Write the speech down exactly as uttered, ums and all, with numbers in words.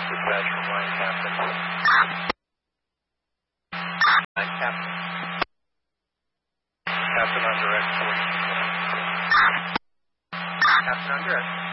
Dispatch from line captain. Line captain. Captain on direct forty. Captain on direct.